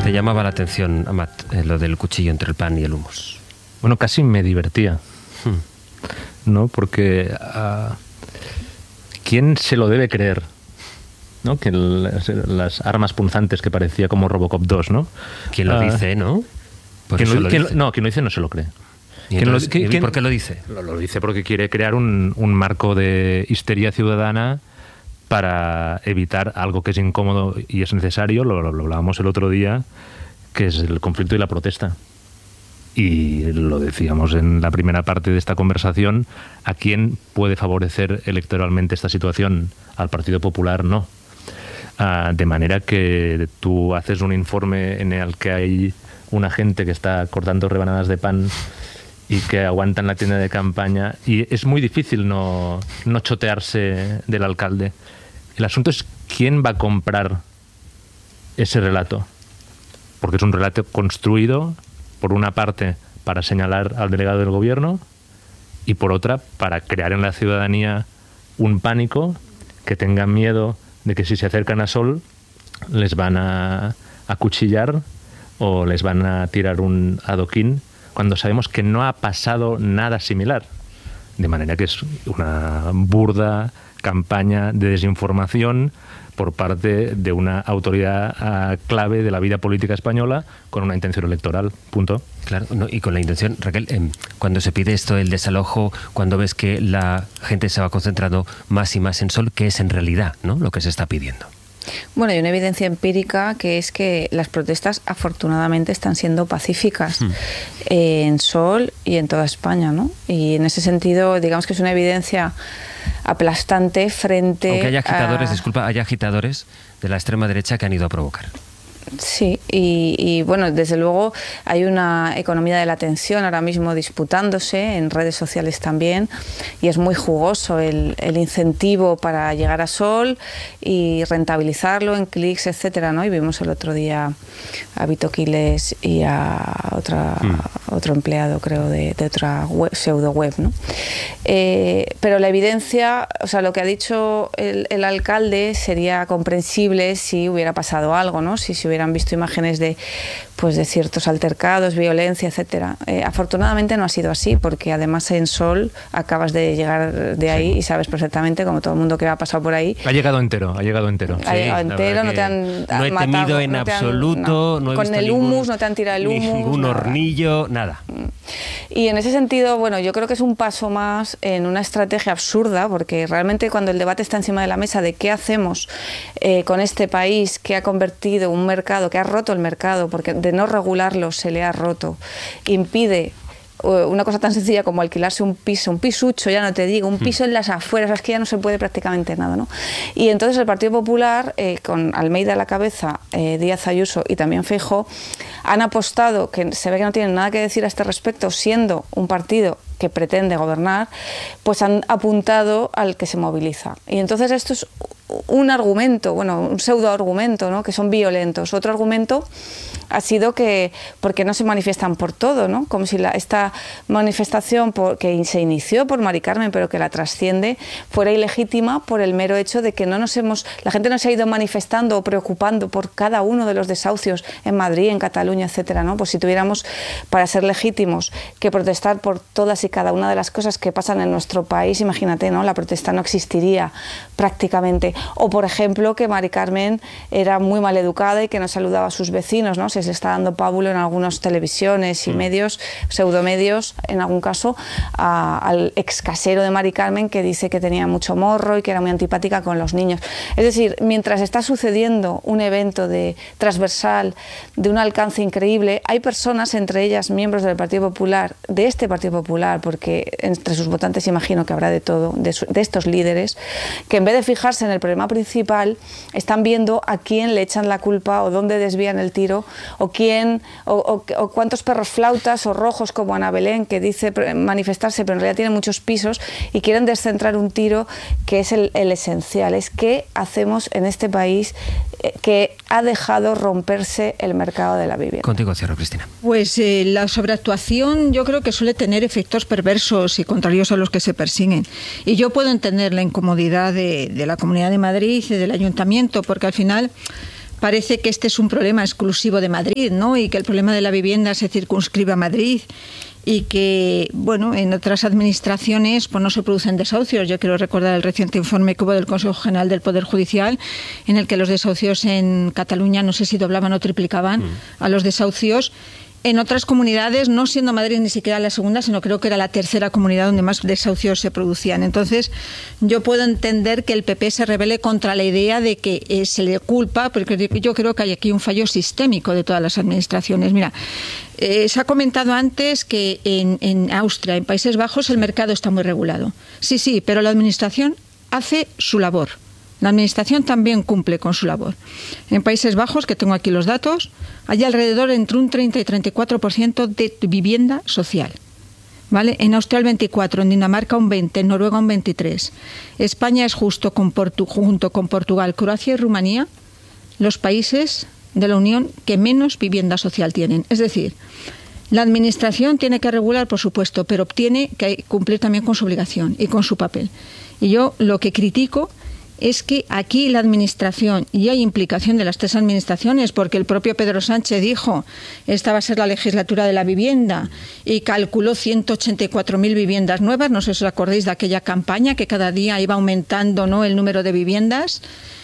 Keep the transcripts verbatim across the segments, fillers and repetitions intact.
Te llamaba la atención, Amat, eh, lo del cuchillo entre el pan y el hummus. Bueno, casi me divertía, hmm. ¿no? Porque uh, ¿quién se lo debe creer? ¿No? Que las, las armas punzantes que parecía como Robocop dos, ¿no? ¿Quién lo uh, dice, no? Por ¿quién lo, lo ¿quién, dice? No, quien lo dice no se lo cree. ¿Y entonces, lo, ¿quién, ¿Por qué lo dice? Lo, lo dice porque quiere crear un, un marco de histeria ciudadana para evitar algo que es incómodo y es necesario, lo, lo, lo hablábamos el otro día, que es el conflicto y la protesta. Y lo decíamos en la primera parte de esta conversación, ¿a quién puede favorecer electoralmente esta situación? Al Partido Popular no. Uh, de manera que tú haces un informe en el que hay una gente que está cortando rebanadas de pan y que aguantan la tienda de campaña, y es muy difícil no, no chotearse del alcalde. El asunto es quién va a comprar ese relato, porque es un relato construido, por una parte, para señalar al delegado del gobierno y por otra, para crear en la ciudadanía un pánico, que tengan miedo de que si se acercan a Sol les van a acuchillar o les van a tirar un adoquín, cuando sabemos que no ha pasado nada similar. De manera que es una burda campaña de desinformación por parte de una autoridad uh, clave de la vida política española con una intención electoral, punto. Claro, no, y con la intención, Raquel, eh, cuando se pide esto, el desalojo, cuando ves que la gente se va concentrando más y más en Sol, ¿qué es en realidad, ¿no?, lo que se está pidiendo? Bueno, hay una evidencia empírica que es que las protestas afortunadamente están siendo pacíficas hmm. eh, en Sol y en toda España, ¿no? Y en ese sentido, digamos que es una evidencia aplastante frente Aunque haya agitadores, a... disculpa, haya agitadores de la extrema derecha que han ido a provocar. Sí, y, y bueno, desde luego hay una economía de la atención ahora mismo disputándose en redes sociales también, y es muy jugoso el, el incentivo para llegar a Sol y rentabilizarlo en clics, etcétera, ¿no? Y vimos el otro día a Vito Quiles y a otra, mm. otro empleado, creo, de, de otra web, pseudo web, ¿no? Eh, pero la evidencia, o sea, lo que ha dicho el, el alcalde sería comprensible si hubiera pasado algo, ¿no? Si se hubieran visto imágenes de, pues, de ciertos altercados, violencia, etcétera. Eh, afortunadamente no ha sido así, porque además en Sol acabas de llegar de ahí, sí, y sabes perfectamente, como todo el mundo que ha pasado por ahí. Ha llegado entero, ha llegado entero. Ha llegado sí, entero, no te han no he matado, temido en no absoluto, han, no. no he Con visto el ningún, humus, no te han tirado el humus. Ningún nada. hornillo, nada. Y en ese sentido, bueno, yo creo que es un paso más en una estrategia absurda, porque realmente cuando el debate está encima de la mesa de qué hacemos eh, con este país que ha convertido un mercado, que ha roto el mercado, porque de no regularlo se le ha roto, impide una cosa tan sencilla como alquilarse un piso, un pisucho, ya no te digo, un piso en las afueras, es que ya no se puede prácticamente nada, ¿no? Y entonces el Partido Popular, eh, con Almeida a la cabeza, eh, Díaz Ayuso y también Feijóo, han apostado, que se ve que no tienen nada que decir a este respecto, siendo un partido que pretende gobernar, pues han apuntado al que se moviliza. Y entonces esto es un argumento, bueno, un pseudo argumento, ¿no?, que son violentos. Otro argumento ha sido que porque no se manifiestan por todo, ¿no?, como si la, esta manifestación por, que se inició por Mari Carmen, pero que la trasciende, fuera ilegítima por el mero hecho de que no nos hemos, la gente no se ha ido manifestando o preocupando por cada uno de los desahucios en Madrid, en Cataluña, etcétera, ¿no? Pues si tuviéramos, para ser legítimos, que protestar por todas y cada una de las cosas que pasan en nuestro país, imagínate, ¿no?, la protesta no existiría prácticamente. O, por ejemplo, que Mari Carmen era muy mal educada y que no saludaba a sus vecinos, ¿no? Se le está dando pábulo en algunas televisiones y mm. medios, pseudomedios, en algún caso, a, al ex casero de Mari Carmen, que dice que tenía mucho morro y que era muy antipática con los niños. Es decir, mientras está sucediendo un evento de transversal, de un alcance increíble, hay personas, entre ellas miembros del Partido Popular, de este Partido Popular, porque entre sus votantes imagino que habrá de todo, de, su, de estos líderes, que en vez de fijarse en el problema principal, están viendo a quién le echan la culpa o dónde desvían el tiro, o quién, o, o, o cuántos perros flautas o rojos como Ana Belén, que dice manifestarse pero en realidad tiene muchos pisos, y quieren descentrar un tiro que es el, el esencial, es qué hacemos en este país eh, que ha dejado romperse el mercado de la vivienda. Contigo cierro, Cristina. Pues eh, la sobreactuación yo creo que suele tener efectos perversos y contrarios a los que se persiguen. Y yo puedo entender la incomodidad de, de la Comunidad de Madrid y del Ayuntamiento, porque al final parece que este es un problema exclusivo de Madrid, ¿no? Y que el problema de la vivienda se circunscribe a Madrid y que, bueno, en otras administraciones pues no se producen desahucios. Yo quiero recordar el reciente informe que hubo del Consejo General del Poder Judicial, en el que los desahucios en Cataluña no sé si doblaban o triplicaban mm. a los desahucios. En otras comunidades, no siendo Madrid ni siquiera la segunda, sino creo que era la tercera comunidad donde más desahucios se producían. Entonces, yo puedo entender que el P P se rebele contra la idea de que eh, se le culpa, porque yo creo que hay aquí un fallo sistémico de todas las administraciones. Mira, eh, se ha comentado antes que en, en Austria, en Países Bajos, el mercado está muy regulado. Sí, sí, pero la administración hace su labor. La Administración también cumple con su labor. En Países Bajos, que tengo aquí los datos, hay alrededor entre un treinta y treinta y cuatro por ciento de vivienda social. ¿Vale? En Austria el veinticuatro por ciento, en Dinamarca un veinte por ciento, en Noruega un veintitrés por ciento. España es justo con Portu- junto con Portugal, Croacia y Rumanía los países de la Unión que menos vivienda social tienen. Es decir, la Administración tiene que regular, por supuesto, pero tiene que cumplir también con su obligación y con su papel. Y yo lo que critico es que aquí la Administración, y hay implicación de las tres administraciones, porque el propio Pedro Sánchez dijo esta va a ser la legislatura de la vivienda y calculó ciento ochenta y cuatro mil viviendas nuevas. No sé si os acordáis de aquella campaña que cada día iba aumentando, ¿no?, el número de viviendas.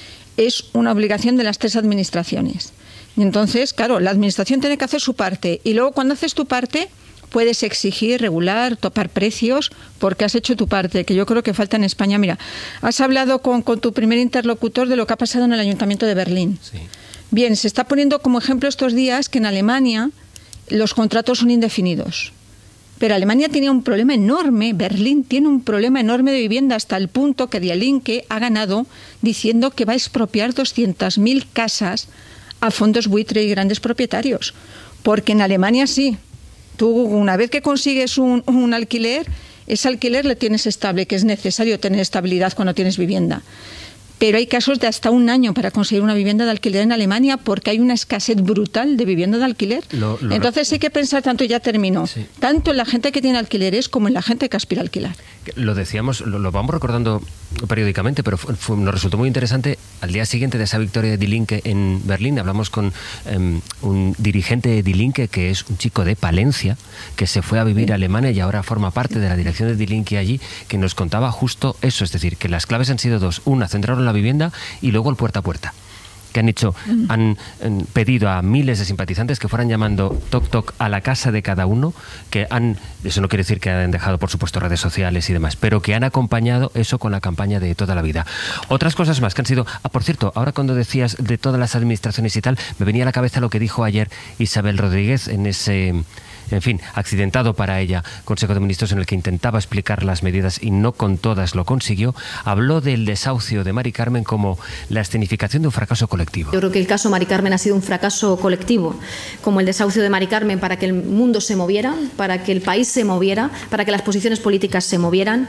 Es una obligación de las tres administraciones. Y entonces, claro, la Administración tiene que hacer su parte y luego cuando haces tu parte puedes exigir, regular, topar precios, porque has hecho tu parte, que yo creo que falta en España. Mira, has hablado con, con tu primer interlocutor de lo que ha pasado en el Ayuntamiento de Berlín. Sí. Bien, se está poniendo como ejemplo estos días que en Alemania los contratos son indefinidos. Pero Alemania tenía un problema enorme, Berlín tiene un problema enorme de vivienda, hasta el punto que Die Linke ha ganado diciendo que va a expropiar doscientas mil casas a fondos buitre y grandes propietarios. Porque en Alemania sí. Tú, una vez que consigues un, un alquiler, ese alquiler le tienes estable, que es necesario tener estabilidad cuando tienes vivienda. Pero hay casos de hasta un año para conseguir una vivienda de alquiler en Alemania porque hay una escasez brutal de vivienda de alquiler. Lo, lo Entonces hay que pensar tanto, y ya termino, sí. tanto en la gente que tiene alquileres como en la gente que aspira a alquilar. Lo decíamos, lo, lo vamos recordando periódicamente, pero fue, fue, nos resultó muy interesante. Al día siguiente de esa victoria de Die Linke en Berlín, hablamos con um, un dirigente de Die Linke que es un chico de Palencia, que se fue a vivir a Alemania y ahora forma parte de la dirección de Die Linke allí, que nos contaba justo eso, es decir, que las claves han sido dos. Una, centraron la vivienda y luego el puerta a puerta. Que han hecho, han, han pedido a miles de simpatizantes que fueran llamando toc toc a la casa de cada uno, que han, eso no quiere decir que han dejado por supuesto redes sociales y demás, pero que han acompañado eso con la campaña de toda la vida. Otras cosas más que han sido, ah, por cierto, ahora cuando decías de todas las administraciones y tal, me venía a la cabeza lo que dijo ayer Isabel Rodríguez en ese, en fin, accidentado para ella Consejo de Ministros en el que intentaba explicar las medidas y no con todas lo consiguió. Habló del desahucio de Mari Carmen como la escenificación de un fracaso colectivo. Yo creo que el caso Mari Carmen ha sido un fracaso colectivo, como el desahucio de Mari Carmen, para que el mundo se moviera, para que el país se moviera, para que las posiciones políticas se movieran.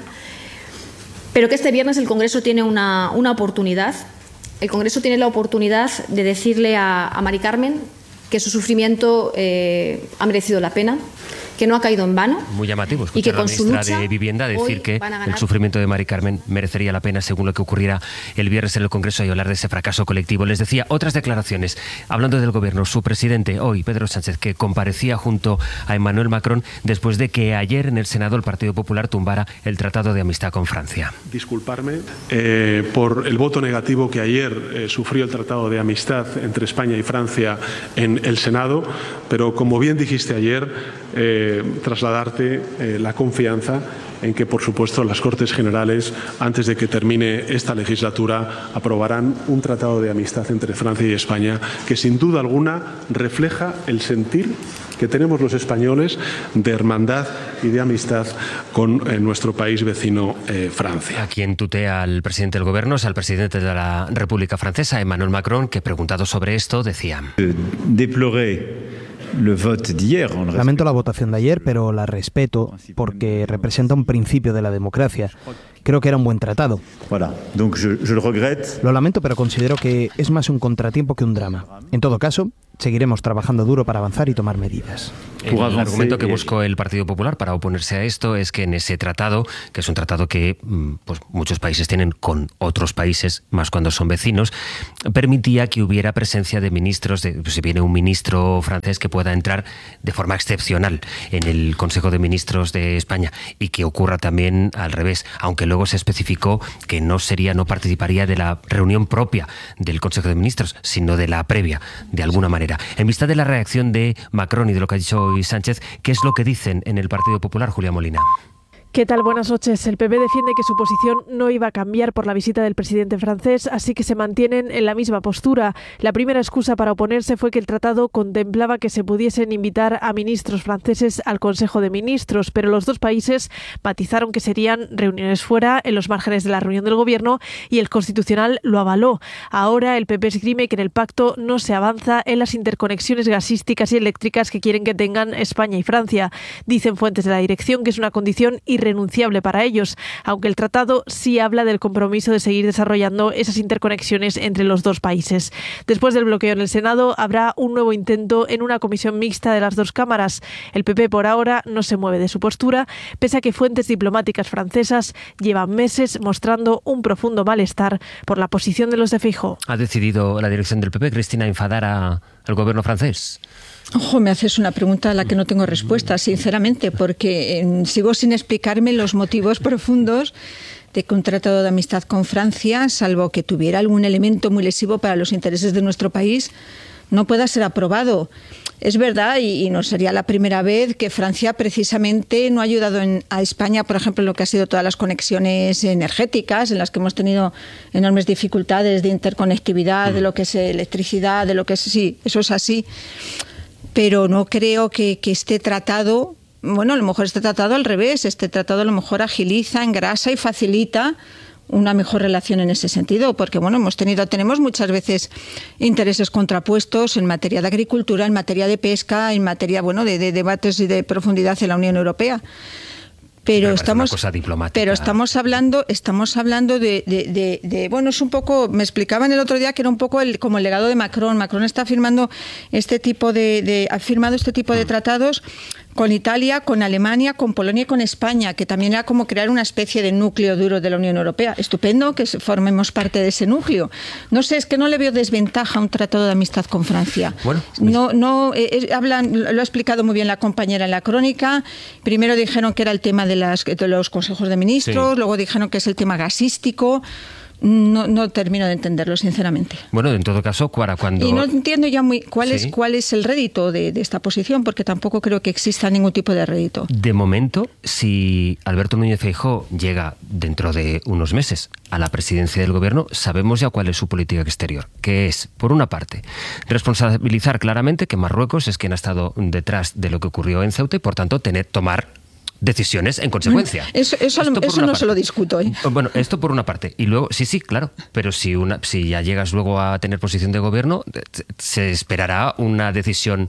Pero que este viernes el Congreso tiene una, una oportunidad. El Congreso tiene la oportunidad de decirle a, a Mari Carmen que su sufrimiento eh, ha merecido la pena, que no ha caído en vano. Muy llamativo escuchar y que a la ministra de Vivienda decir que el sufrimiento de Mari Carmen merecería la pena según lo que ocurriera el viernes en el Congreso y hablar de ese fracaso colectivo. Les decía otras declaraciones. Hablando del Gobierno, su presidente hoy, Pedro Sánchez, que comparecía junto a Emmanuel Macron después de que ayer en el Senado el Partido Popular tumbara el Tratado de Amistad con Francia. Disculparme eh, por el voto negativo que ayer eh, sufrió el Tratado de Amistad entre España y Francia en el Senado, pero como bien dijiste ayer, Eh, trasladarte eh, la confianza en que, por supuesto, las Cortes Generales, antes de que termine esta legislatura, aprobarán un tratado de amistad entre Francia y España que, sin duda alguna, refleja el sentir que tenemos los españoles de hermandad y de amistad con eh, nuestro país vecino, eh, Francia. A quien tutea al presidente del Gobierno es al presidente de la República Francesa, Emmanuel Macron, que, preguntado sobre esto, decía: Deploré Lamento la votación de ayer, pero la respeto porque representa un principio de la democracia. Creo que era un buen tratado. Lo lamento, pero considero que es más un contratiempo que un drama. En todo caso, seguiremos trabajando duro para avanzar y tomar medidas. El argumento que buscó el Partido Popular para oponerse a esto es que en ese tratado, que es un tratado que pues, muchos países tienen con otros países, más cuando son vecinos, permitía que hubiera presencia de ministros, de, pues, si viene un ministro francés que pueda entrar de forma excepcional en el Consejo de Ministros de España, y que ocurra también al revés, aunque luego se especificó que no sería, no participaría de la reunión propia del Consejo de Ministros, sino de la previa, de alguna manera. En vista de la reacción de Macron y de lo que ha dicho hoy Sánchez, ¿qué es lo que dicen en el Partido Popular, Julia Molina? ¿Qué tal? Buenas noches. El P P defiende que su posición no iba a cambiar por la visita del presidente francés, así que se mantienen en la misma postura. La primera excusa para oponerse fue que el tratado contemplaba que se pudiesen invitar a ministros franceses al Consejo de Ministros, pero los dos países matizaron que serían reuniones fuera, en los márgenes de la reunión del Gobierno, y el Constitucional lo avaló. Ahora el P P esgrime que en el pacto no se avanza en las interconexiones gasísticas y eléctricas que quieren que tengan España y Francia. Dicen fuentes de la dirección que es una condición irrenunciable irrenunciable para ellos, aunque el tratado sí habla del compromiso de seguir desarrollando esas interconexiones entre los dos países. Después del bloqueo en el Senado, habrá un nuevo intento en una comisión mixta de las dos cámaras. El P P por ahora no se mueve de su postura, pese a que fuentes diplomáticas francesas llevan meses mostrando un profundo malestar por la posición de los de Feijóo. ¿Ha decidido la dirección del P P, Cristina, enfadar a, al gobierno francés? Ojo, me haces una pregunta a la que no tengo respuesta, sinceramente, porque eh, sigo sin explicarme los motivos profundos de que un tratado de amistad con Francia, salvo que tuviera algún elemento muy lesivo para los intereses de nuestro país, no pueda ser aprobado. Es verdad, y, y no sería la primera vez, que Francia precisamente no ha ayudado en, a España, por ejemplo, en lo que ha sido todas las conexiones energéticas, en las que hemos tenido enormes dificultades de interconectividad, de lo que es electricidad, de lo que es... Sí, eso es así. Pero no creo que, que este tratado, bueno, a lo mejor este tratado al revés, este tratado a lo mejor agiliza, engrasa y facilita una mejor relación en ese sentido, porque bueno, hemos tenido, tenemos muchas veces intereses contrapuestos en materia de agricultura, en materia de pesca, en materia, bueno, de, de debates y de profundidad en la Unión Europea. Pero, pero estamos, pero estamos hablando, estamos hablando de, de, de, de, bueno, es un poco, me explicaban el otro día que era un poco el, como el legado de Macron. Macron está firmando este tipo de, de ha firmado este tipo de tratados con Italia, con Alemania, con Polonia y con España, que también era como crear una especie de núcleo duro de la Unión Europea. Estupendo que formemos parte de ese núcleo. No sé, es que no le veo desventaja a un tratado de amistad con Francia. Bueno, no, no eh, hablan, lo ha explicado muy bien la compañera en la crónica. Primero dijeron que era el tema de, las, de los consejos de ministros, sí. Luego dijeron que es el tema gasístico. No, no termino de entenderlo, sinceramente. Bueno, en todo caso, para cuando... Y no entiendo ya muy cuál, ¿sí? es, cuál es el rédito de, de esta posición, porque tampoco creo que exista ningún tipo de rédito. De momento, si Alberto Núñez Feijóo llega dentro de unos meses a la presidencia del gobierno, sabemos ya cuál es su política exterior, que es, por una parte, responsabilizar claramente que Marruecos es quien ha estado detrás de lo que ocurrió en Ceuta y, por tanto, tener, tomar decisiones en consecuencia. Eso, eso, eso no parte. Se lo discuto. ¿eh? Bueno, esto por una parte. Y luego, sí, sí, claro, pero si, una, si ya llegas luego a tener posición de gobierno, se esperará una decisión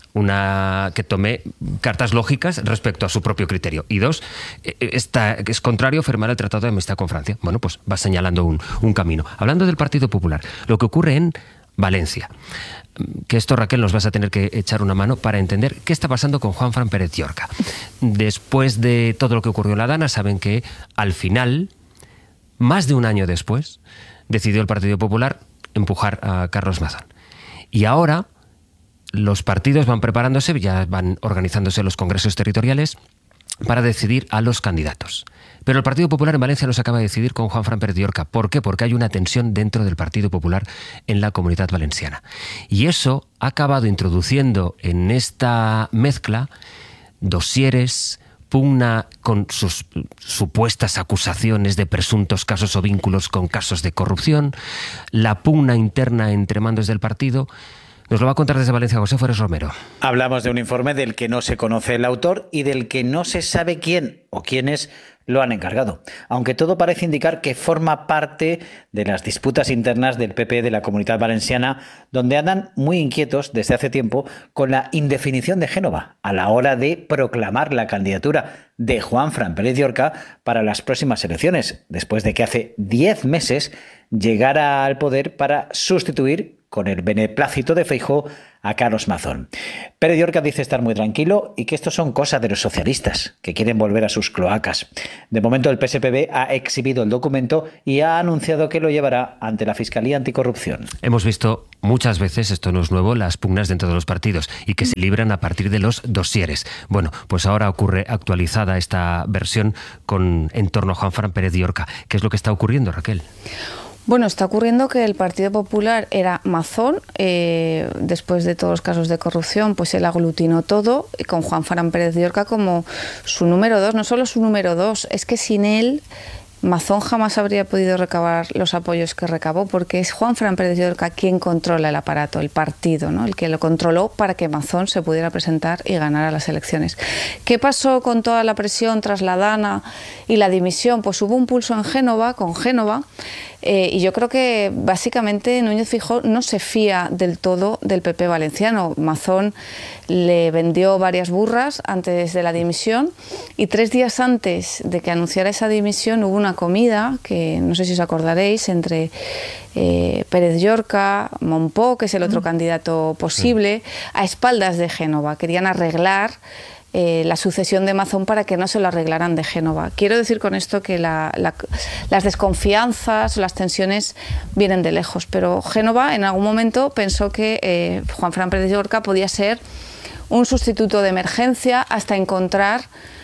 una que tome cartas lógicas respecto a su propio criterio. Y dos, está, es contrario firmar el Tratado de Amistad con Francia. Bueno, pues va señalando un, un camino. Hablando del Partido Popular, lo que ocurre en Valencia, que esto, Raquel, nos vas a tener que echar una mano para entender qué está pasando con Juanfran Pérez Llorca. Después de todo lo que ocurrió en La Dana, saben que al final, más de un año después, decidió el Partido Popular empujar a Carlos Mazón. Y ahora los partidos van preparándose, ya van organizándose los congresos territoriales para decidir a los candidatos. Pero el Partido Popular en Valencia no se acaba de decidir con Juanfran Pérez Llorca. ¿Por qué? Porque hay una tensión dentro del Partido Popular en la Comunidad Valenciana. Y eso ha acabado introduciendo en esta mezcla dosieres, pugna con sus supuestas acusaciones de presuntos casos o vínculos con casos de corrupción, la pugna interna entre mandos del partido. Nos lo va a contar desde Valencia José Forés Romero. Hablamos de un informe del que no se conoce el autor y del que no se sabe quién o quiénes lo han encargado, aunque todo parece indicar que forma parte de las disputas internas del P P de la Comunidad Valenciana, donde andan muy inquietos desde hace tiempo con la indefinición de Génova a la hora de proclamar la candidatura de Juanfran Pérez Llorca para las próximas elecciones, después de que hace diez meses llegara al poder para sustituir con el beneplácito de Feijóo a Carlos Mazón. Pérez Llorca dice estar muy tranquilo y que estos son cosas de los socialistas, que quieren volver a sus cloacas. De momento el P S P B ha exhibido el documento y ha anunciado que lo llevará ante la Fiscalía Anticorrupción. Hemos visto muchas veces, esto no es nuevo, las pugnas dentro de los partidos y que se libran a partir de los dosieres. Bueno, pues ahora ocurre actualizada esta versión con en torno a Juanfran Pérez Llorca. ¿Qué es lo que está ocurriendo, Raquel? Bueno, está ocurriendo que el Partido Popular era Mazón, eh, después de todos los casos de corrupción, pues él aglutinó todo, con Juanfran Pérez Llorca como su número dos. No solo su número dos, es que sin él Mazón jamás habría podido recabar los apoyos que recabó, porque es Juanfran Pérez Llorca quien controla el aparato, el partido, ¿no? El que lo controló para que Mazón se pudiera presentar y ganara las elecciones. ¿Qué pasó con toda la presión tras la Dana y la dimisión? Pues hubo un pulso en Génova, con Génova, eh, y yo creo que básicamente Núñez Feijóo no se fía del todo del P P valenciano. Mazón le vendió varias burras antes de la dimisión y tres días antes de que anunciara esa dimisión hubo una comida, que no sé si os acordaréis, entre eh, Pérez Llorca, Mompó, que es el otro mm. candidato posible, a espaldas de Génova. Querían arreglar eh, la sucesión de Mazón para que no se lo arreglaran de Génova. Quiero decir con esto que la, la, las desconfianzas o las tensiones vienen de lejos, pero Génova en algún momento pensó que eh, Juanfran Pérez Llorca podía ser un sustituto de emergencia hasta encontrar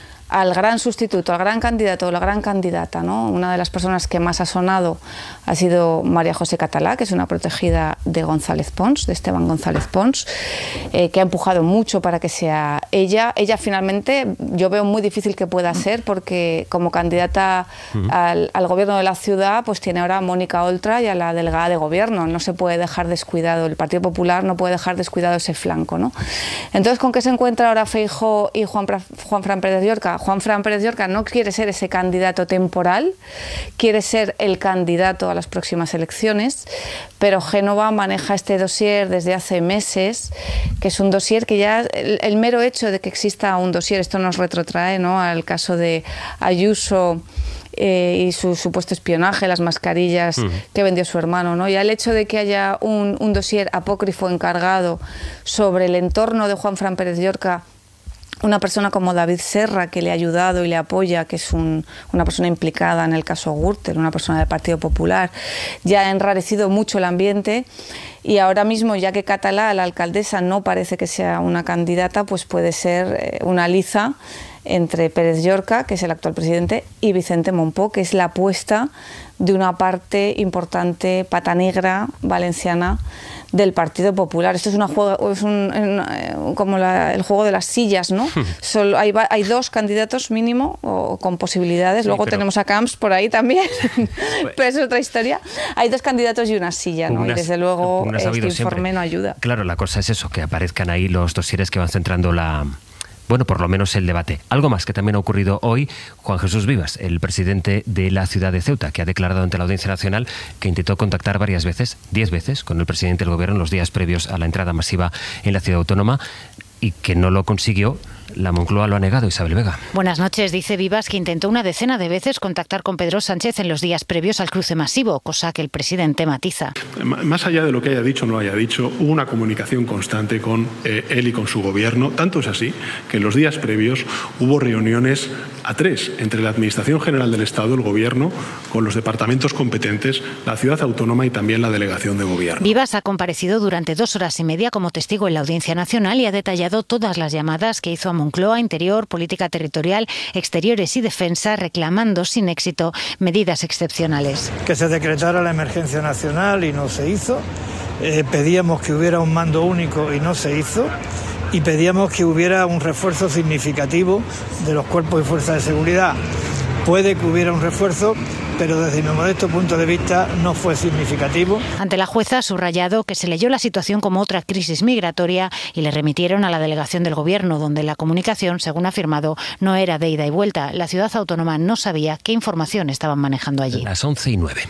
al gran sustituto, al gran candidato o la gran candidata, ¿no? Una de las personas que más ha sonado ha sido María José Catalá, que es una protegida de González Pons, de Esteban González Pons, eh, que ha empujado mucho para que sea ella. Ella finalmente yo veo muy difícil que pueda ser, porque como candidata uh-huh. al, al gobierno de la ciudad, pues tiene ahora a Mónica Oltra y a la delegada de gobierno. No se puede dejar descuidado, el Partido Popular no puede dejar descuidado ese flanco, ¿no? Entonces, ¿con qué se encuentra ahora Feijóo y Juan, Juanfran Pérez Llorca? Juanfran Pérez Llorca no quiere ser ese candidato temporal, quiere ser el candidato a las próximas elecciones, pero Génova maneja este dossier desde hace meses, que es un dossier que ya, el, el mero hecho de que exista un dossier, esto nos retrotrae, ¿no?, al caso de Ayuso eh, y su supuesto espionaje, las mascarillas mm. que vendió su hermano, ¿no? Ya el hecho de que haya un, un dossier apócrifo encargado sobre el entorno de Juanfran Pérez Llorca, una persona como David Serra, que le ha ayudado y le apoya, que es un, una persona implicada en el caso Gürtel, una persona del Partido Popular, ya ha enrarecido mucho el ambiente. Y ahora mismo, ya que Catalá, la alcaldesa, no parece que sea una candidata, pues puede ser una liza entre Pérez Llorca, que es el actual presidente, y Vicente Mompó, que es la apuesta de una parte importante, pata negra, valenciana, del Partido Popular. Esto es, una juego, es un, un, como la, el juego de las sillas, ¿no? Solo hay, hay dos candidatos mínimo o con posibilidades. Luego sí, pero... tenemos a Camps por ahí también, pero es otra historia. Hay dos candidatos y una silla, ¿no? Unas, y desde luego este informe siempre. No ayuda. Claro, la cosa es eso, que aparezcan ahí los dosieres que van centrando la... Bueno, por lo menos el debate. Algo más que también ha ocurrido hoy, Juan Jesús Vivas, el presidente de la ciudad de Ceuta, que ha declarado ante la Audiencia Nacional que intentó contactar varias veces, diez veces, con el presidente del gobierno en los días previos a la entrada masiva en la ciudad autónoma y que no lo consiguió. La Moncloa lo ha negado. Isabel Vega. Buenas noches. Dice Vivas que intentó una decena de veces contactar con Pedro Sánchez en los días previos al cruce masivo, cosa que el presidente matiza. Más allá de lo que haya dicho o no haya dicho, hubo una comunicación constante con eh, él y con su gobierno. Tanto es así que en los días previos hubo reuniones a tres entre la Administración General del Estado, el Gobierno, con los departamentos competentes, la ciudad autónoma y también la delegación de gobierno. Vivas ha comparecido durante dos horas y media como testigo en la Audiencia Nacional y ha detallado todas las llamadas que hizo a Moncloa, Interior, Política Territorial, Exteriores y Defensa, reclamando sin éxito medidas excepcionales. Que se decretara la emergencia nacional y no se hizo. Eh, pedíamos que hubiera un mando único y no se hizo. Y pedíamos que hubiera un refuerzo significativo de los cuerpos y fuerzas de seguridad. Puede que hubiera un refuerzo, pero desde mi modesto punto de vista no fue significativo. Ante la jueza ha subrayado que se leyó la situación como otra crisis migratoria y le remitieron a la delegación del Gobierno, donde la comunicación, según ha afirmado, no era de ida y vuelta. La ciudad autónoma no sabía qué información estaban manejando allí. Las once y nueve.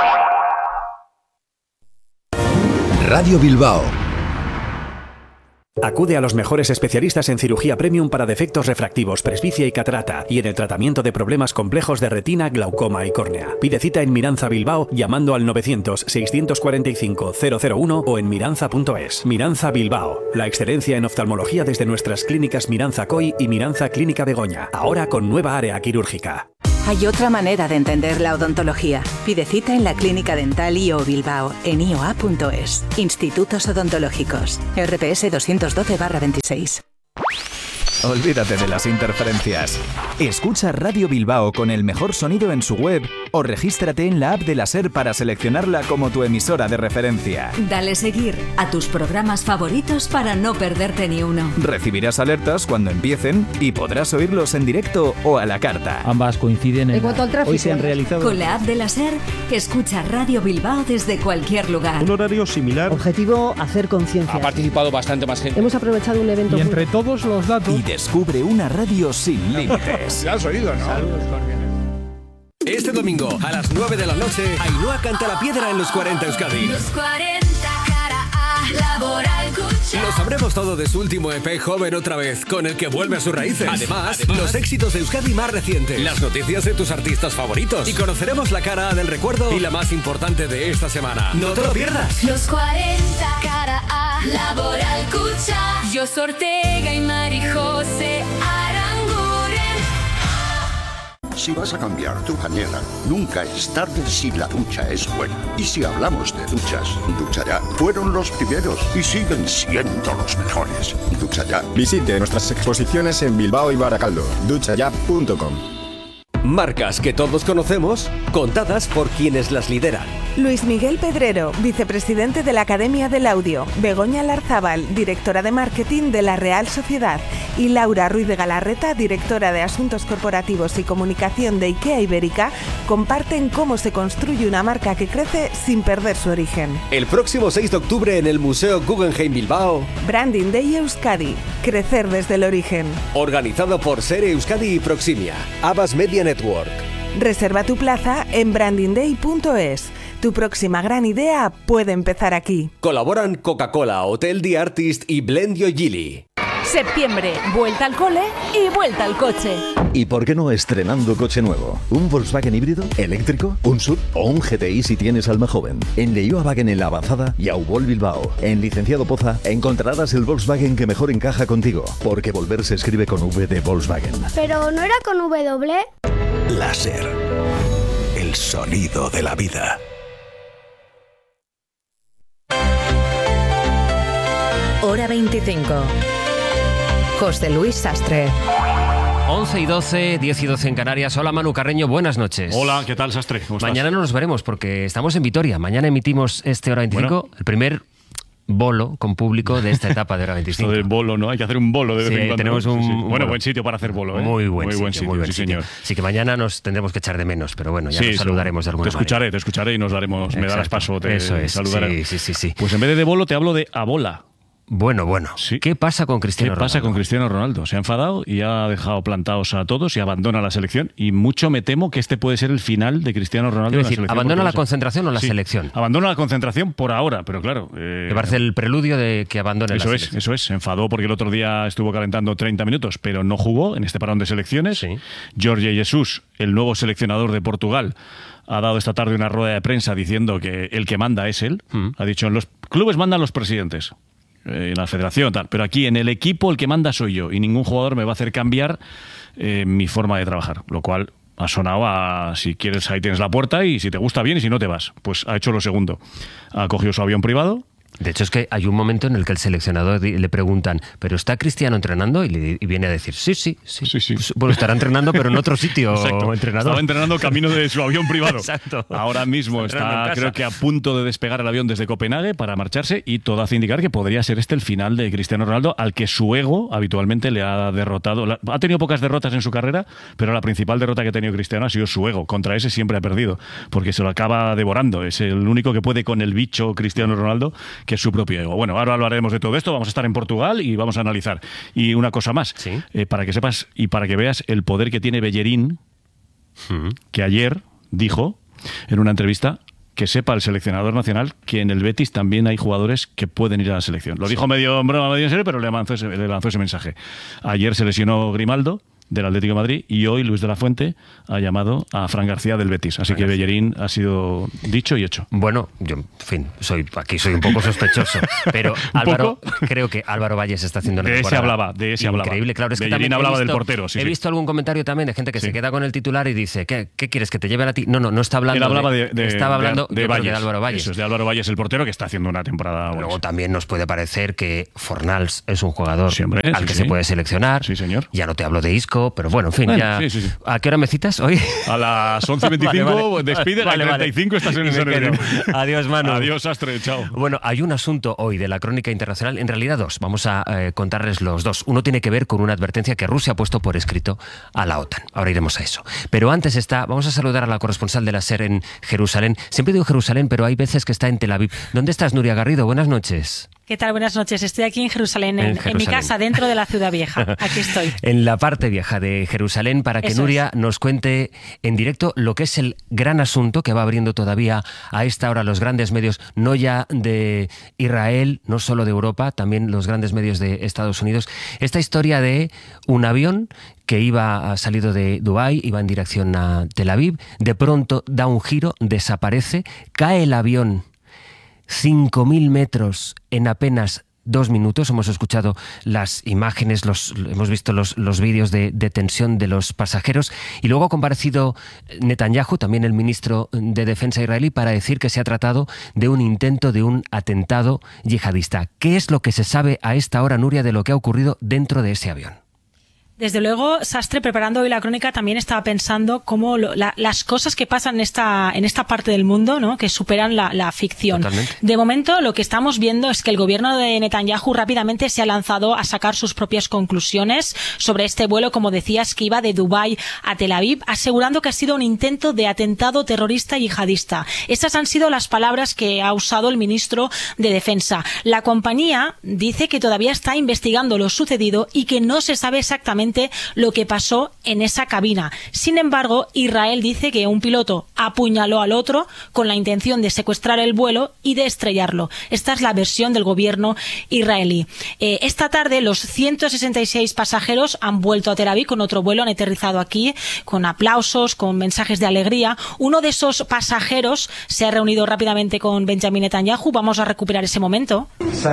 Radio Bilbao Acude a los mejores especialistas en cirugía premium para defectos refractivos, presbicia y catarata, y en el tratamiento de problemas complejos de retina, glaucoma y córnea. Pide cita en Miranza Bilbao llamando al novecientos, seiscientos cuarenta y cinco, cero cero uno o en miranza punto es. Miranza Bilbao, la excelencia en oftalmología desde nuestras clínicas Miranza Coy y Miranza Clínica Begoña, ahora con nueva área quirúrgica. Hay otra manera de entender la odontología. Pide cita en la Clínica Dental I O Bilbao en i o a punto es. Institutos Odontológicos. R P S doscientos doce barra veintiséis. Olvídate de las interferencias. Escucha Radio Bilbao con el mejor sonido en su web o regístrate en la app de la SER para seleccionarla como tu emisora de referencia. Dale seguir a tus programas favoritos para no perderte ni uno. Recibirás alertas cuando empiecen y podrás oírlos en directo o a la carta. Ambas coinciden en... En cuanto al tráfico, hoy se han realizado... Con la app de la SER, escucha Radio Bilbao desde cualquier lugar. Un horario similar. Objetivo, hacer conciencia. Ha participado bastante más gente. Hemos aprovechado un evento... Y entre todos los datos... Y descubre una radio sin límites. ¿Ya has oído, no? Saludos cordiales. Este domingo, a las nueve de la noche, Ainhoa canta La Piedra en los cuarenta Euskadi. Los cuarenta, cara A, Laboral Cucha. Lo sabremos todo de su último E P, Joven otra vez, con el que vuelve a sus raíces. Además, Además, los éxitos de Euskadi más recientes, las noticias de tus artistas favoritos, y conoceremos la cara A del recuerdo y la más importante de esta semana. ¡No te lo pierdas! Los cuarenta, cara A, Laboral Cucha. Yo Ortega y Mari José Aranguren. Si vas a cambiar tu bañera, nunca es tarde si la ducha es buena. Y si hablamos de duchas, Ducha Ya fueron los primeros y siguen siendo los mejores. Ducha Ya. Visite nuestras exposiciones en Bilbao y Baracaldo. ducha ya punto com. Marcas que todos conocemos, contadas por quienes las lideran. Luis Miguel Pedrero, vicepresidente de la Academia del Audio, Begoña Larzábal, directora de marketing de la Real Sociedad, y Laura Ruiz de Galarreta, directora de Asuntos Corporativos y Comunicación de IKEA Ibérica, comparten cómo se construye una marca que crece sin perder su origen. El próximo seis de octubre en el Museo Guggenheim Bilbao. Branding Day Euskadi, crecer desde el origen. Organizado por Sere Euskadi y Proximia, Abbas Media Network. Reserva tu plaza en branding day punto es. Tu próxima gran idea puede empezar aquí. Colaboran Coca-Cola, Hotel The Artist y Blendio Gili. Septiembre, vuelta al cole y vuelta al coche. ¿Y por qué no estrenando coche nuevo? ¿Un Volkswagen híbrido? ¿Eléctrico? ¿Un S U V? ¿O un G T I si tienes alma joven? En Leioa Wagen en La Avanzada y Aubol Bilbao. En Licenciado Poza encontrarás el Volkswagen que mejor encaja contigo. Porque volver se escribe con V de Volkswagen. ¿Pero no era con W? Láser. El sonido de la vida. Hora veinticinco. José Luis Sastre. once y doce, diez y doce en Canarias. Hola Manu Carreño, buenas noches. Hola, ¿qué tal, Sastre? ¿Cómo estás? Mañana no nos veremos porque estamos en Vitoria. Mañana emitimos este Hora veinticinco, bueno, el primer bolo con público de esta etapa de Hora veinticinco. Esto del bolo, ¿no? Hay que hacer un bolo de vez sí, en cuando. tenemos un, sí, sí. Bueno, bueno, buen sitio para hacer bolo, ¿eh? Muy buen, muy sitio, buen sitio, muy buen sí, sitio. señor. Así que mañana nos tendremos que echar de menos, pero bueno, ya sí, nos saludaremos de alguna Te escucharé, manera. te escucharé y nos daremos, Exacto. me darás paso, te Eso es, saludaré. sí, sí, sí, sí. Pues en vez de bolo te hablo de abola. Bueno, bueno. Sí. ¿Qué pasa con Cristiano ¿Qué Ronaldo? pasa con Cristiano Ronaldo? Se ha enfadado y ha dejado plantados a todos y abandona la selección. Y mucho me temo que este puede ser el final de Cristiano Ronaldo. Es decir, en la selección ¿abandona la portuguesa. concentración o la sí, selección? Abandona la concentración por ahora, pero claro. Eh, Me parece el preludio de que abandone eso la es, selección. Eso es, se enfadó porque el otro día estuvo calentando treinta minutos, pero no jugó en este parón de selecciones. Sí. Jorge Jesus, el nuevo seleccionador de Portugal, ha dado esta tarde una rueda de prensa diciendo que el que manda es él. Mm. Ha dicho, en los clubes mandan los presidentes. En la federación tal, pero aquí en el equipo el que manda soy yo y ningún jugador me va a hacer cambiar eh, mi forma de trabajar, lo cual ha sonado a si quieres ahí tienes la puerta y si te gusta bien y si no te vas. Pues ha hecho lo segundo, ha cogido su avión privado. De hecho, es que hay un momento en el que el seleccionador le preguntan, ¿pero está Cristiano entrenando? Y, le, y viene a decir, sí, sí, sí. sí, sí. Pues, bueno, estará entrenando, pero en otro sitio. Exacto. Entrenador. Estaba entrenando camino de su avión privado. Exacto. Ahora mismo está, creo que a punto de despegar el avión desde Copenhague para marcharse y todo hace indicar que podría ser este el final de Cristiano Ronaldo, al que su ego habitualmente le ha derrotado. Ha tenido pocas derrotas en su carrera, pero la principal derrota que ha tenido Cristiano ha sido su ego. Contra ese siempre ha perdido, porque se lo acaba devorando. Es el único que puede con el bicho Cristiano Ronaldo, que es su propio ego. Bueno, ahora hablaremos de todo esto, vamos a estar en Portugal y vamos a analizar. Y una cosa más, ¿sí? eh, para que sepas y para que veas el poder que tiene Bellerín, mm. que ayer dijo en una entrevista que sepa el seleccionador nacional que en el Betis también hay jugadores que pueden ir a la selección. Lo dijo medio en broma, medio en serio, pero le lanzó ese, le lanzó ese mensaje. Ayer se lesionó Grimaldo del Atlético de Madrid y hoy Luis de la Fuente ha llamado a Fran García del Betis. Así que Bellerín ha sido dicho y hecho. Bueno, yo, en fin, soy aquí soy un poco sospechoso, pero Álvaro, poco? creo que Álvaro Valles está haciendo una de ese temporada hablaba, de ese hablaba. Increíble, claro. Es que Bellerín también hablaba he visto, del portero. Sí, he sí. visto algún comentario también de gente que sí. se queda con el titular y dice, ¿qué, qué quieres, que te lleve a ti? No, no, no está hablando. Él hablaba de, de, estaba hablando de, de, yo Valles, creo que de Álvaro Valles. Eso es de Álvaro Valles, el portero, que está haciendo una temporada. Luego también nos puede parecer que Fornals es un jugador sí, hombre, al sí, que sí. se puede seleccionar. Sí, señor. Ya no te hablo de Isco, pero bueno, en fin, bueno, ya. Sí, sí, sí. ¿A qué hora me citas hoy? A las once y veinticinco, vale, vale. Despide, vale, a las treinta y cinco vale. Estás en el servidor. Adiós, Manu. Adiós, Astre, chao. Bueno, hay un asunto hoy de la crónica internacional, en realidad dos. Vamos a eh, contarles los dos. Uno tiene que ver con una advertencia que Rusia ha puesto por escrito a la OTAN. Ahora iremos a eso. Pero antes está, vamos a saludar a la corresponsal de la SER en Jerusalén. Siempre digo Jerusalén, pero hay veces que está en Tel Aviv. ¿Dónde estás, Nuria Garrido? Buenas noches. ¿Qué tal? Buenas noches. Estoy aquí en Jerusalén, en, en, Jerusalén. en mi casa, dentro de la ciudad vieja. Aquí estoy. En la parte vieja de Jerusalén, para que Eso Nuria es. nos cuente en directo lo que es el gran asunto que va abriendo todavía a esta hora los grandes medios, no ya de Israel, no solo de Europa, también los grandes medios de Estados Unidos. Esta historia de un avión que iba salido de Dubái, iba en dirección a Tel Aviv, de pronto da un giro, desaparece, cae el avión cinco mil metros en apenas dos minutos. Hemos escuchado las imágenes, los, hemos visto los, los vídeos de, de tensión de los pasajeros y luego ha comparecido Netanyahu, también el ministro de Defensa israelí, para decir que se ha tratado de un intento de un atentado yihadista. ¿Qué es lo que se sabe a esta hora, Nuria, de lo que ha ocurrido dentro de ese avión? Desde luego, Sastre, preparando hoy la crónica, también estaba pensando cómo lo, la, las cosas que pasan en esta, en esta parte del mundo, ¿no?, que superan la, la ficción. Totalmente. De momento, lo que estamos viendo es que el gobierno de Netanyahu rápidamente se ha lanzado a sacar sus propias conclusiones sobre este vuelo, como decías, que iba de Dubái a Tel Aviv, asegurando que ha sido un intento de atentado terrorista yihadista. Esas han sido las palabras que ha usado el ministro de Defensa. La compañía dice que todavía está investigando lo sucedido y que no se sabe exactamente lo que pasó en esa cabina. Sin embargo, Israel dice que un piloto apuñaló al otro con la intención de secuestrar el vuelo y de estrellarlo. Esta es la versión del gobierno israelí. Eh, esta tarde los ciento sesenta y seis pasajeros han vuelto a Tel Aviv con otro vuelo, han aterrizado aquí con aplausos, con mensajes de alegría. Uno de esos pasajeros se ha reunido rápidamente con Benjamin Netanyahu. Vamos a recuperar ese momento.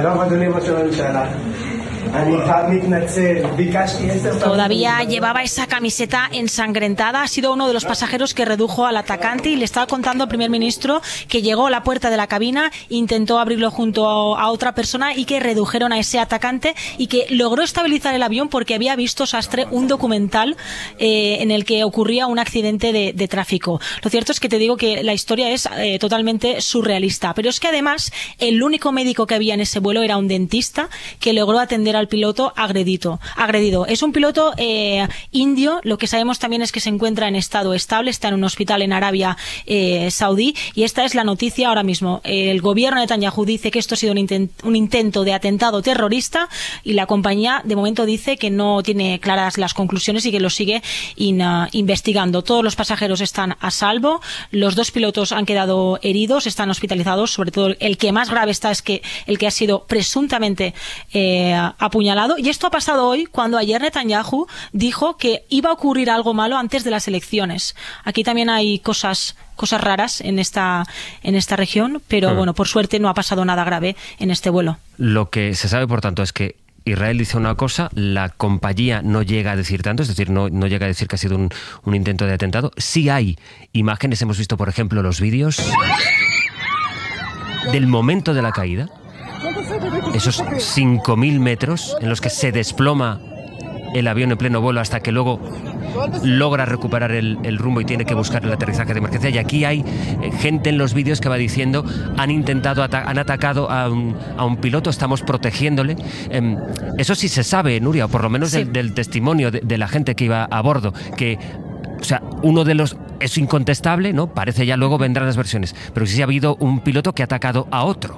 Todavía llevaba esa camiseta ensangrentada. Ha sido uno de los pasajeros que redujo al atacante y le estaba contando al primer ministro que llegó a la puerta de la cabina, intentó abrirlo junto a otra persona y que redujeron a ese atacante y que logró estabilizar el avión porque había visto, Sastre, un documental eh, en el que ocurría un accidente de, de tráfico. Lo cierto es que te digo que la historia es eh, totalmente surrealista, pero es que además el único médico que había en ese vuelo era un dentista que logró atender al piloto agredido. agredido. Es un piloto eh, indio. Lo que sabemos también es que se encuentra en estado estable, está en un hospital en Arabia eh, Saudí, y esta es la noticia ahora mismo. El gobierno de Netanyahu dice que esto ha sido un, intent, un intento de atentado terrorista y la compañía de momento dice que no tiene claras las conclusiones y que lo sigue in, uh, investigando. Todos los pasajeros están a salvo, los dos pilotos han quedado heridos, están hospitalizados, sobre todo el que más grave está es que el que ha sido presuntamente eh, apuñalado. Y esto ha pasado hoy cuando ayer Netanyahu dijo que iba a ocurrir algo malo antes de las elecciones. Aquí también hay cosas cosas raras en esta en esta región, pero hmm. bueno, por suerte no ha pasado nada grave en este vuelo. Lo que se sabe, por tanto, es que Israel dice una cosa, la compañía no llega a decir tanto, es decir, no, no llega a decir que ha sido un, un intento de atentado. Sí hay imágenes, hemos visto, por ejemplo, los vídeos del momento de la caída, esos cinco mil metros en los que se desploma el avión en pleno vuelo hasta que luego logra recuperar el, el rumbo y tiene que buscar el aterrizaje de emergencia. Y aquí hay eh, gente en los vídeos que va diciendo han intentado, ata- han atacado a un, a un piloto, estamos protegiéndole. Eh, eso sí se sabe, Nuria, o por lo menos sí. del, del testimonio de, de la gente que iba a bordo, que, o sea, uno de los... es incontestable, ¿no? Parece, ya luego vendrán las versiones, pero sí ha habido un piloto que ha atacado a otro.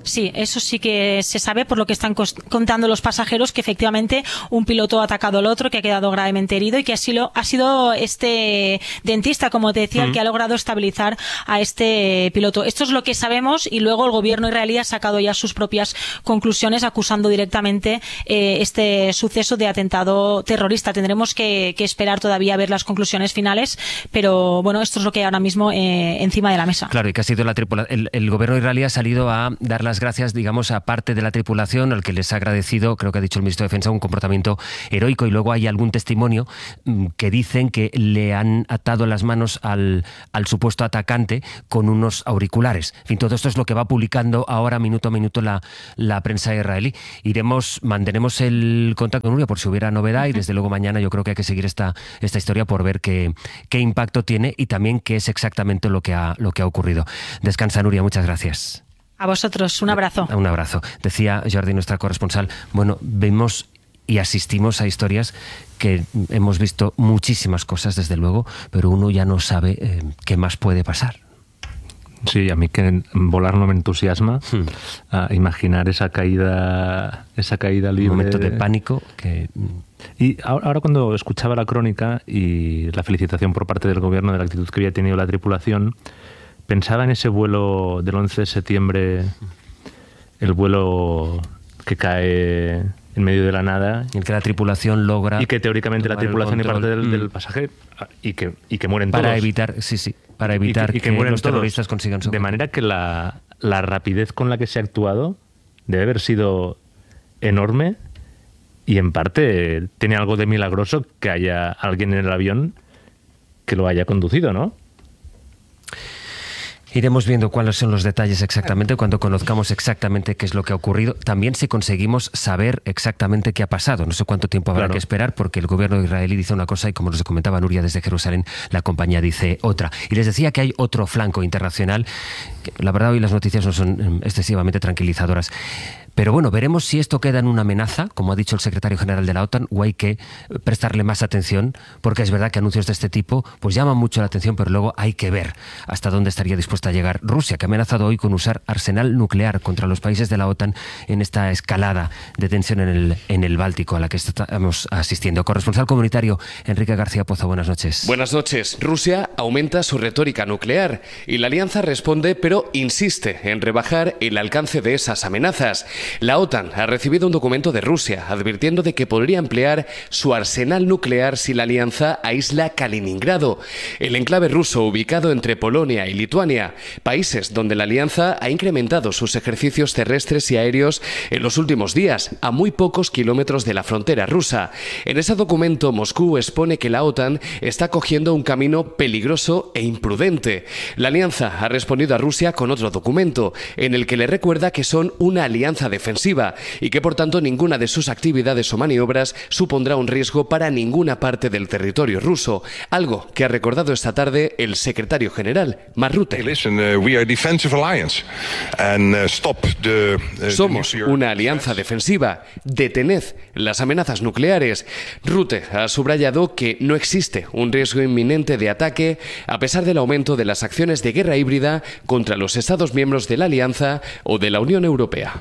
Sí, eso sí que se sabe por lo que están contando los pasajeros, que efectivamente un piloto ha atacado al otro, que ha quedado gravemente herido y que ha sido, ha sido este dentista, como te decía, mm. el que ha logrado estabilizar a este piloto. Esto es lo que sabemos y luego el gobierno israelí ha sacado ya sus propias conclusiones acusando directamente eh, este suceso de atentado terrorista. Tendremos que, que esperar todavía a ver las conclusiones finales, pero bueno, esto es lo que hay ahora mismo eh, encima de la mesa. Claro, y que ha sido la tripulación. El, el gobierno israelí ha salido a dar las gracias, digamos, a parte de la tripulación, al que les ha agradecido, creo que ha dicho el ministro de Defensa, un comportamiento heroico, y luego hay algún testimonio que dicen que le han atado las manos al, al supuesto atacante con unos auriculares. En fin, todo esto es lo que va publicando ahora minuto a minuto la, la prensa israelí. Iremos, mantenemos el contacto con Nuria por si hubiera novedad, y desde luego mañana yo creo que hay que seguir esta, esta historia por ver qué, qué impacto tiene y también qué es exactamente lo que ha, lo que ha ocurrido. Descansa, Nuria, muchas gracias. A vosotros, un abrazo. Un abrazo. Decía Jordi, nuestra corresponsal, bueno, vemos y asistimos a historias que hemos visto muchísimas cosas, desde luego, pero uno ya no sabe eh, qué más puede pasar. Sí, a mí que volar no me entusiasma. Hmm. A imaginar esa caída, esa caída libre. Un momento de pánico que... Y ahora, ahora cuando escuchaba la crónica y la felicitación por parte del gobierno de la actitud que había tenido la tripulación, pensaba en ese vuelo del once de septiembre, el vuelo que cae en medio de la nada. En que la tripulación logra... Y que teóricamente la tripulación y parte del, mm. del pasaje y que, y que mueren para todos. Evitar, sí, sí, para evitar y que, y que, que mueren los terroristas todos, consigan su... De manera que la, la rapidez con la que se ha actuado debe haber sido enorme y en parte tiene algo de milagroso que haya alguien en el avión que lo haya conducido, ¿no? Iremos viendo cuáles son los detalles exactamente cuando conozcamos exactamente qué es lo que ha ocurrido. También si conseguimos saber exactamente qué ha pasado. No sé cuánto tiempo habrá claro. que esperar, porque el gobierno israelí dice una cosa y, como nos comentaba Nuria desde Jerusalén, la compañía dice otra. Y les decía que hay otro flanco internacional. Que, la verdad, hoy las noticias no son excesivamente tranquilizadoras. Pero bueno, veremos si esto queda en una amenaza, como ha dicho el secretario general de la OTAN, o hay que prestarle más atención, porque es verdad que anuncios de este tipo pues llaman mucho la atención, pero luego hay que ver hasta dónde estaría dispuesta a llegar Rusia, que ha amenazado hoy con usar arsenal nuclear contra los países de la OTAN en esta escalada de tensión en el, en el Báltico a la que estamos asistiendo. Corresponsal comunitario Enrique García Pozo, buenas noches. Buenas noches. Rusia aumenta su retórica nuclear y la alianza responde, pero insiste en rebajar el alcance de esas amenazas. La OTAN ha recibido un documento de Rusia advirtiendo de que podría emplear su arsenal nuclear si la alianza aísla Kaliningrado, el enclave ruso ubicado entre Polonia y Lituania, países donde la alianza ha incrementado sus ejercicios terrestres y aéreos en los últimos días, a muy pocos kilómetros de la frontera rusa. En ese documento, Moscú expone que la OTAN está cogiendo un camino peligroso e imprudente. La alianza ha respondido a Rusia con otro documento, en el que le recuerda que son una alianza defensiva y que por tanto ninguna de sus actividades o maniobras supondrá un riesgo para ninguna parte del territorio ruso, algo que ha recordado esta tarde el secretario general, Mark Rutte. Somos una alianza defensiva. Detened las amenazas nucleares. Rutte ha subrayado que no existe un riesgo inminente de ataque a pesar del aumento de las acciones de guerra híbrida contra los Estados miembros de la Alianza o de la Unión Europea.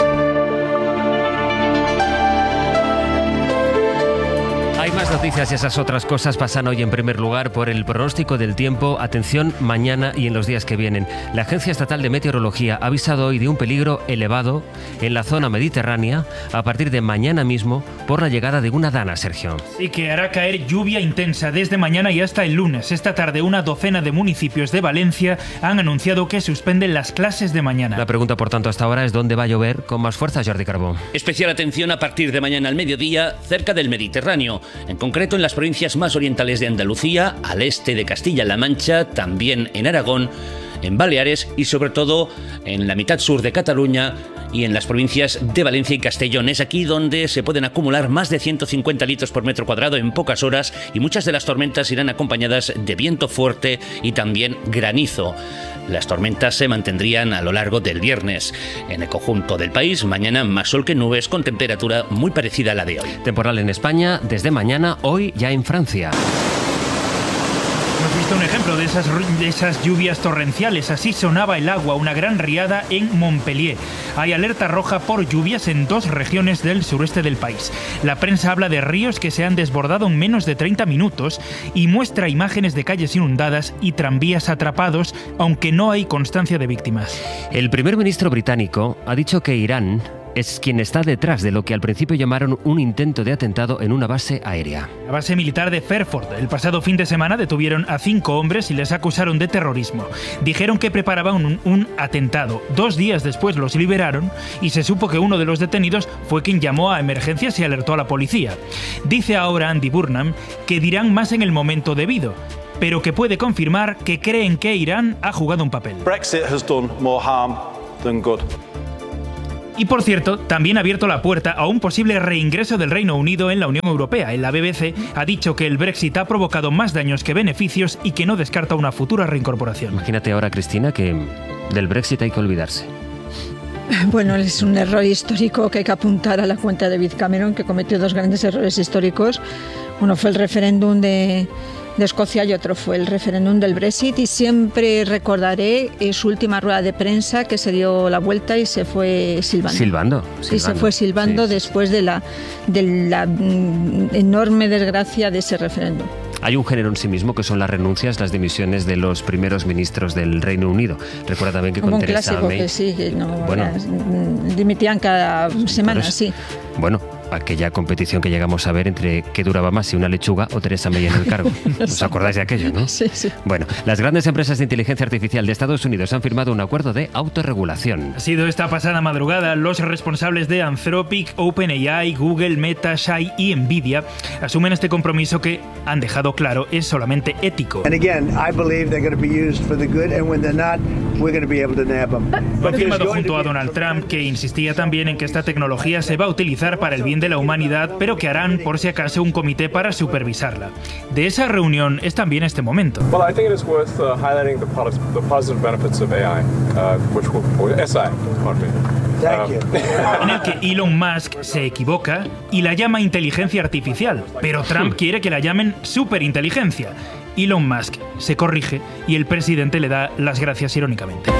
Hay más noticias y esas otras cosas pasan hoy en primer lugar por el pronóstico del tiempo. Atención mañana y en los días que vienen. La Agencia Estatal de Meteorología ha avisado hoy de un peligro elevado en la zona mediterránea a partir de mañana mismo por la llegada de una dana, Sergio. Y que hará caer lluvia intensa desde mañana y hasta el lunes. Esta tarde una docena de municipios de Valencia han anunciado que suspenden las clases de mañana. La pregunta, por tanto, hasta ahora es dónde va a llover con más fuerza, Jordi Carbó. Especial atención a partir de mañana al mediodía cerca del Mediterráneo. En concreto en las provincias más orientales de Andalucía, al este de Castilla-La Mancha, también en Aragón, en Baleares y sobre todo en la mitad sur de Cataluña y en las provincias de Valencia y Castellón. Es aquí donde se pueden acumular más de ciento cincuenta litros por metro cuadrado en pocas horas y muchas de las tormentas irán acompañadas de viento fuerte y también granizo. Las tormentas se mantendrían a lo largo del viernes. En el conjunto del país, mañana más sol que nubes con temperatura muy parecida a la de hoy. Temporal en España desde mañana, hoy ya en Francia. has visto un ejemplo de esas, de esas lluvias torrenciales. Así sonaba el agua, una gran riada en Montpellier. Hay alerta roja por lluvias en dos regiones del sureste del país. La prensa habla de ríos que se han desbordado en menos de treinta minutos y muestra imágenes de calles inundadas y tranvías atrapados, aunque no hay constancia de víctimas. El primer ministro británico ha dicho que Irán es quien está detrás de lo que al principio llamaron un intento de atentado en una base aérea. La base militar de Fairford. El pasado fin de semana detuvieron a cinco hombres y les acusaron de terrorismo. Dijeron que preparaban un, un atentado. Dos días después los liberaron y se supo que uno de los detenidos fue quien llamó a emergencias y alertó a la policía. Dice ahora Andy Burnham que dirán más en el momento debido, pero que puede confirmar que creen que Irán ha jugado un papel. Brexit has done more harm than good. Y por cierto, también ha abierto la puerta a un posible reingreso del Reino Unido en la Unión Europea. En la B B C ha dicho que el Brexit ha provocado más daños que beneficios y que no descarta una futura reincorporación. Imagínate ahora, Cristina, que del Brexit hay que olvidarse. Bueno, es un error histórico que hay que apuntar a la cuenta de David Cameron, que cometió dos grandes errores históricos. Uno fue el referéndum de... de Escocia y otro fue el referéndum del Brexit, y siempre recordaré su última rueda de prensa, que se dio la vuelta y se fue silbando. Silbando. silbando. Y se fue silbando sí, después sí. de la, de la enorme desgracia de ese referéndum. Hay un género en sí mismo que son las renuncias, las dimisiones de los primeros ministros del Reino Unido. Recuerda también que con un Theresa clásico May... que sí, que no, bueno, las, dimitían cada semana, sí. Bueno, aquella competición que llegamos a ver entre qué duraba más, si una lechuga o Theresa May en el cargo. ¿Os acordáis de aquello, no? Sí, sí. Bueno, las grandes empresas de inteligencia artificial de Estados Unidos han firmado un acuerdo de autorregulación. Ha sido esta pasada madrugada. Los responsables de Anthropic, OpenAI, Google, Meta, Shai y Nvidia asumen este compromiso que, han dejado claro, es solamente ético. And again, I believe they're going to be used for the good, and when they're not, we're going to be able to nab them. Lo ha firmado junto a Donald Trump, que insistía también en que esta tecnología se va a utilizar para el bien de la humanidad, pero que harán, por si acaso, un comité para supervisarla. De esa reunión es también este momento. Well, I think it is worth uh, highlighting the, products, the positive benefits of A I, uh, which will, or S I, pardon me. En el que Elon Musk se equivoca y la llama inteligencia artificial, pero Trump quiere que la llamen superinteligencia. Elon Musk se corrige y el presidente le da las gracias irónicamente.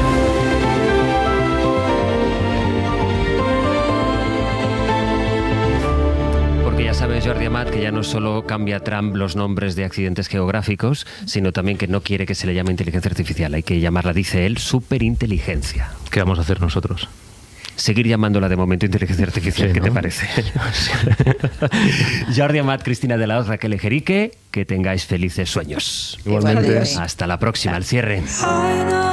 Ya sabes, Jordi Amat, que ya no solo cambia Trump los nombres de accidentes geográficos, sino también que no quiere que se le llame inteligencia artificial. Hay que llamarla, dice él, superinteligencia. ¿Qué vamos a hacer nosotros? Seguir llamándola de momento inteligencia artificial, sí, ¿qué ¿no? te parece? Jordi Amat, Cristina de la Hoz, Raquel Ejerique, que tengáis felices sueños. Igualmente. Hasta la próxima, al cierre.